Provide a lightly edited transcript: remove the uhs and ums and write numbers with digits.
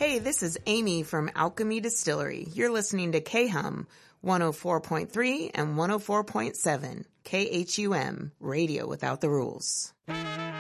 Hey, this is Amy from Alchemy Distillery. You're listening to KHUM 104.3 and 104.7 KHUM, Radio Without the Rules.